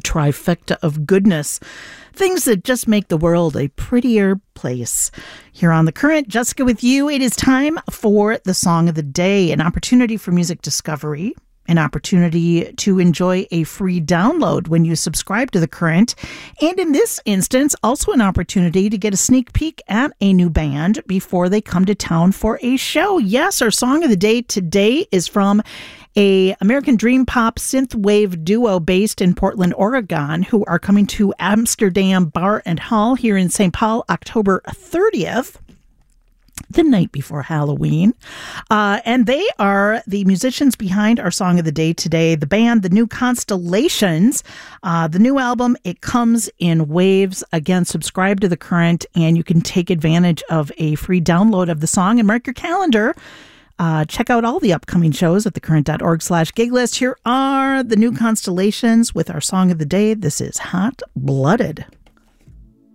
trifecta of goodness. Things that just make the world a prettier place. Here on The Current, Jessica with you. It is time for the Song of the Day, an opportunity for music discovery, an opportunity to enjoy a free download when you subscribe to The Current, and in this instance, also an opportunity to get a sneak peek at a new band before they come to town for a show. Yes, our Song of the Day today is from a American dream pop synthwave duo based in Portland, Oregon, who are coming to Amsterdam Bar and Hall here in St. Paul, October 30th. The night before Halloween. And they are the musicians behind our Song of the Day today. The band, The New Constellations. The new album, it comes in waves. Again, subscribe to The Current and you can take advantage of a free download of the song and mark your calendar. Check out all the upcoming shows at thecurrent.org/gig list. Here are The New Constellations with our Song of the Day. This is Hot Blooded.